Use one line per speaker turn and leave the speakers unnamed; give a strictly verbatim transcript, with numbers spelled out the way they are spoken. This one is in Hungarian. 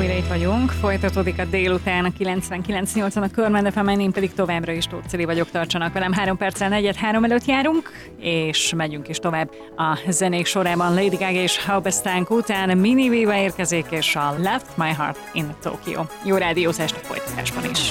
újra itt vagyunk. Folytatódik a délután a kilencvenkilenc nyolcon a Körmend ef emen, én pedig továbbra is Tóth Cili vagyok, tartsanak velem, három perccel negyed három előtt járunk, és megyünk is tovább a zenék sorában. Lady Gaga és Halbestank után Mini Viva érkezik, és a Left My Heart in Tokyo. Jó rádiózást a folytatásban is!